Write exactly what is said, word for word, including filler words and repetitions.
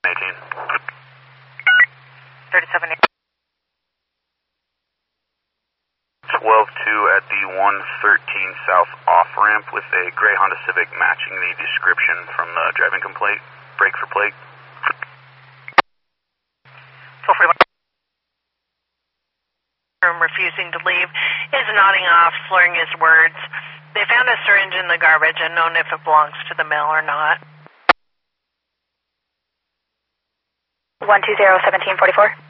eighteen. thirty-seven eighteen. twelve two at the one thirteen South off-ramp with a gray Honda Civic matching the description from the driving complaint. Brake for plate. twelve forty-one. Refusing to leave is nodding off, slurring his words. They found a syringe in the garbage and known if it belongs to the mill or not. one two zero, seventeen forty-four.